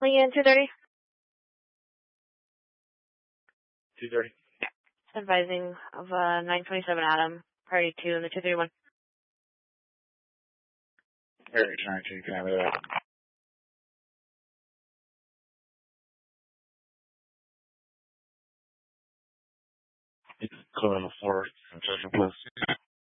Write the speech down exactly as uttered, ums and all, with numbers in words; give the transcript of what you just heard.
Leanne, two thirty. two thirty. Advising of uh, nine twenty-seven Adam, party two, and the two thirty-one. Area nineteen, can I have that? It's calling the fourth, please.